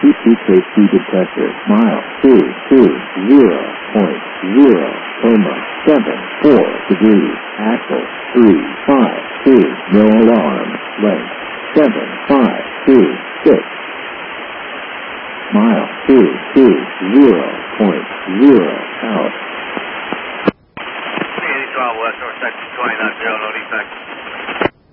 TTKC detector. Mile 220.0, 7.4 degrees. Axle 352. No alarm. Length 7.526. Mile 220.0 out.